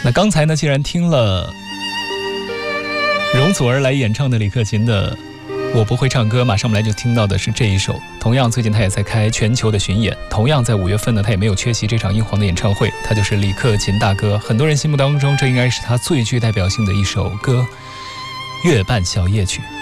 那刚才呢，既然听了容祖儿来演唱的李克勤的我不会唱歌，马上我们来就听到的是这一首。同样最近他也在开全球的巡演，同样在5月份呢，他也没有缺席这场英皇的演唱会。他就是李克勤大哥，很多人心目当中这应该是他最具代表性的一首歌《月半小夜曲》。